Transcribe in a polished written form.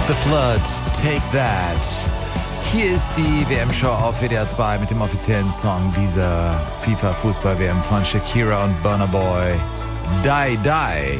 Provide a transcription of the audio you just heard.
The Flood, Take That. Hier ist die WM-Show auf WDR 2 mit dem offiziellen Song dieser FIFA-Fußball-WM von Shakira und Burna Boy. Die, Die.